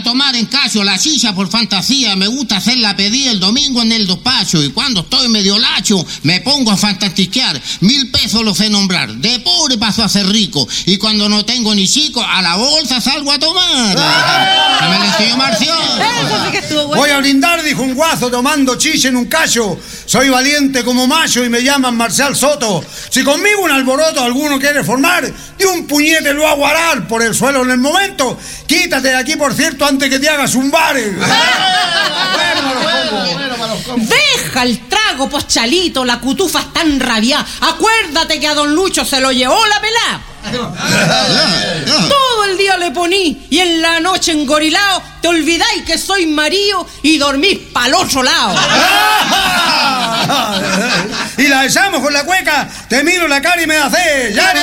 tomar en caso la silla por fantasía, me gusta hacer la pedida el domingo en el despacho, y cuando estoy medio lacho me pongo a fantastiquear. 1.000 pesos los sé nombrar, de pobre paso a ser rico, y cuando no tengo ni chico, a la bolsa salgo a tomar. ¿Me le estoy Marción? Eso sí que estuvo bueno. Voy a brindar, dijo un guaso tomando chiche en un callo. Soy valiente como mayo y me llaman Marcial Soto. Si conmigo un alboroto alguno quiere formar, de un puñete lo hago arar por el suelo en el momento. Quítate de aquí, por cierto, antes que te hagas un bar. Deja el trago, pues Chalito, la cutufa está enrabiada. Acuérdate que a don Lucho se lo llevó la pelá. Todo el día le poní y en la noche engorilao te olvidáis que soy marido y dormís pa'l otro lado. Y la echamos con la cueca, te miro la cara y me da fe. Ya